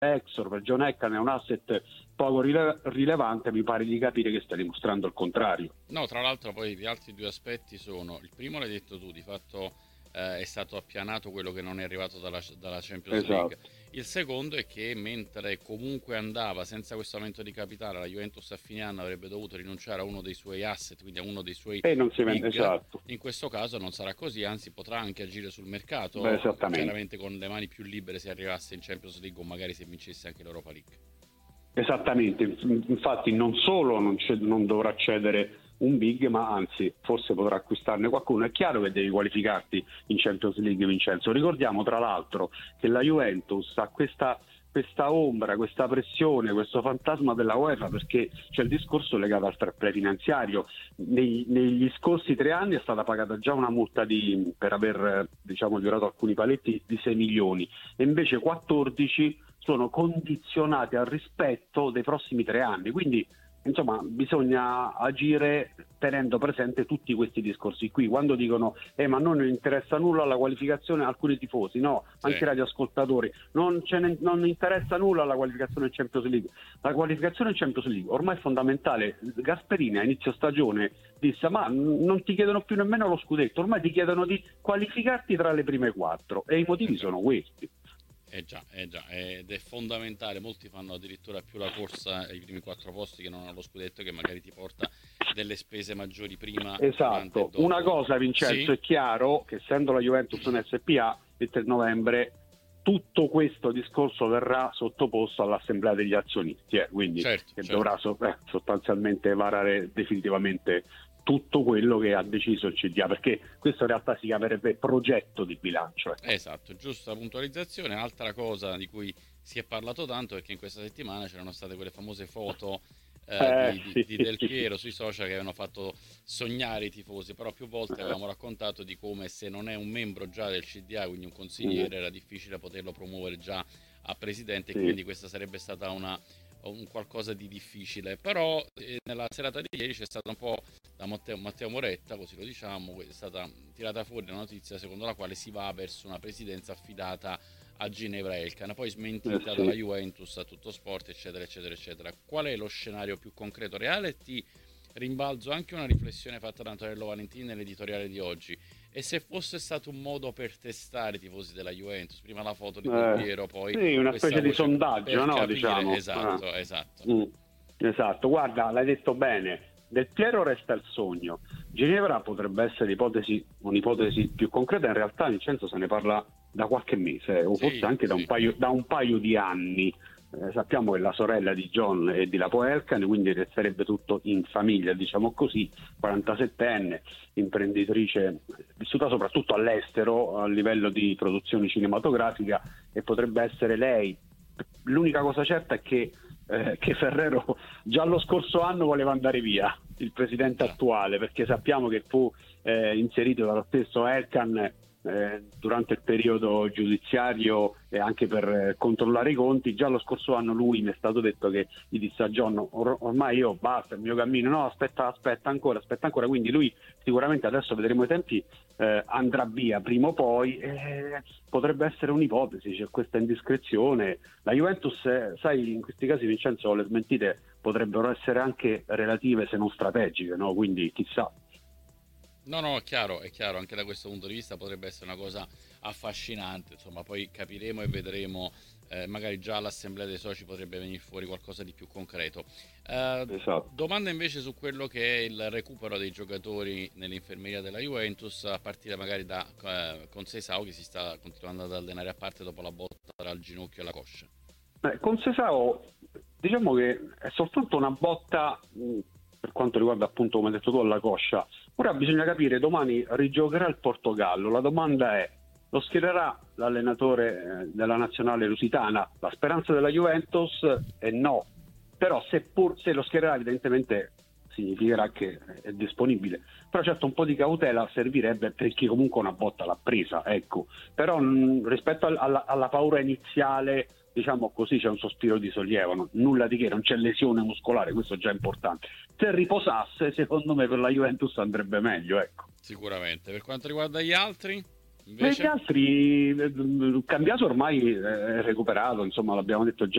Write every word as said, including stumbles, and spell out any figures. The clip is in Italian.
Exor, per John Eckan è un asset poco rile- rilevante, mi pare di capire che sta dimostrando il contrario. No, tra l'altro poi gli altri due aspetti sono, il primo l'hai detto tu, di fatto eh, è stato appianato quello che non è arrivato dalla, dalla Champions League. Esatto. Il secondo è che mentre comunque andava senza questo aumento di capitale, la Juventus a fine anno avrebbe dovuto rinunciare a uno dei suoi asset, quindi a uno dei suoi E non si vende, big. esatto. In questo caso non sarà così, anzi potrà anche agire sul Beh, mercato, esattamente. chiaramente con le mani più libere se arrivasse in Champions League o magari se vincesse anche l'Europa League. Esattamente, infatti non solo non, c'è- non dovrà cedere un big, ma anzi forse potrà acquistarne qualcuno. È chiaro che devi qualificarti in Champions League, Vincenzo. Ricordiamo tra l'altro che la Juventus ha questa, questa ombra, questa pressione, questo fantasma della UEFA, perché c'è il discorso legato al fair play finanziario. Nei- negli scorsi tre anni è stata pagata già una multa di, per aver eh, diciamo violato alcuni paletti di sei milioni, e invece quattordici sono condizionati al rispetto dei prossimi tre anni. Quindi insomma bisogna agire tenendo presente tutti questi discorsi qui. Quando dicono eh ma non interessa nulla la qualificazione, alcuni tifosi, no, Sì. anche radioascoltatori, non ce ne, non interessa nulla la qualificazione in Champions League. La qualificazione in Champions League ormai è fondamentale. Gasperini a inizio stagione disse ma non ti chiedono più nemmeno lo scudetto, ormai ti chiedono di qualificarti tra le prime quattro, e i motivi sono questi. Eh già, eh già, ed è fondamentale. Molti fanno addirittura più la corsa ai primi quattro posti che non allo scudetto, che magari ti porta delle spese maggiori prima, durante e Esatto, dopo. una cosa Vincenzo, Sì? è chiaro che essendo la Juventus un S P A il tre novembre tutto questo discorso verrà sottoposto all'assemblea degli azionisti, eh, quindi Certo, che certo. dovrà so- eh, sostanzialmente varare definitivamente tutto quello che ha deciso il C D A, perché questo in realtà si chiamerebbe progetto di bilancio. eh. Esatto, giusta puntualizzazione. Altra cosa di cui si è parlato tanto è che in questa settimana c'erano state quelle famose foto eh, Eh, di, di- sì. di Del Piero sui social che avevano fatto sognare i tifosi, però più volte avevamo raccontato di come, se non è un membro già del C D A, quindi un consigliere, era difficile poterlo promuovere già a presidente, e Sì. quindi questa sarebbe stata una un qualcosa di difficile. Però eh, nella serata di ieri c'è stata un po' da Matteo, Matteo Moretta, così lo diciamo, è stata tirata fuori una notizia secondo la quale si va verso una presidenza affidata a Ginevra Elkann, poi smentita Eh, sì. dalla Juventus, a Tutto Sport, eccetera eccetera eccetera. Qual è lo scenario più concreto reale? Ti rimbalzo anche una riflessione fatta da Antonello Valentini nell'editoriale di oggi: e se fosse stato un modo per testare i tifosi della Juventus, prima la foto di Del Eh, Piero, poi sì, una questa specie di voce, sondaggio, per no? capire, Diciamo. esatto, Eh. esatto. Mm, esatto, guarda, l'hai detto bene. Del Piero resta il sogno. Ginevra potrebbe essere l'ipotesi, un'ipotesi più concreta. In realtà Vincenzo se ne parla da qualche mese, o Sì, forse anche da sì. un paio, da un paio di anni. Eh, sappiamo che la sorella di John è di Lapo Elkann, quindi resterebbe tutto in famiglia, diciamo così. quarantasettenne, imprenditrice, vissuta soprattutto all'estero a livello di produzione cinematografica, e potrebbe essere lei. L'unica cosa certa è che Eh, che Ferrero già lo scorso anno voleva andare via, il presidente Già. attuale, perché sappiamo che fu eh, inserito dallo stesso Elkann eh, durante il periodo giudiziario, e anche per eh, controllare i conti. Già lo scorso anno lui mi è stato detto che gli disse a John or- ormai io basta il mio cammino, no aspetta aspetta ancora aspetta ancora, quindi lui sicuramente, adesso vedremo i tempi, eh, andrà via prima o poi. eh, potrebbe essere un'ipotesi, c'è questa indiscrezione. La Juventus, eh, sai, in questi casi Vincenzo, le smentite potrebbero essere anche relative se non strategiche, no? Quindi chissà. No, no, è chiaro, è chiaro, anche da questo punto di vista potrebbe essere una cosa affascinante, insomma, poi capiremo e vedremo, eh, magari già all'assemblea dei soci potrebbe venire fuori qualcosa di più concreto. Eh, Esatto. domanda invece su quello che è il recupero dei giocatori nell'infermeria della Juventus, a partire magari da eh, Conceição, che si sta continuando ad allenare a parte dopo la botta tra il ginocchio e la coscia. Eh, con Sesao diciamo che è soltanto una botta mh, per quanto riguarda, appunto, come hai detto tu, alla coscia. Ora bisogna capire, domani rigiocherà il Portogallo, la domanda è: lo schiererà l'allenatore eh, della nazionale lusitana? La speranza della Juventus è no, però seppur se lo schiererà evidentemente significherà che è disponibile, però certo un po' di cautela servirebbe, perché comunque una botta l'ha presa, ecco. Però mh, rispetto al, alla, alla paura iniziale, diciamo così, c'è un sospiro di sollievo, no? Nulla di che, non c'è lesione muscolare, questo è già importante. Se riposasse, secondo me per la Juventus andrebbe meglio, ecco. Sicuramente. Per quanto riguarda gli altri? Invece? E gli altri, eh, Cambiaso ormai è recuperato, insomma l'abbiamo detto già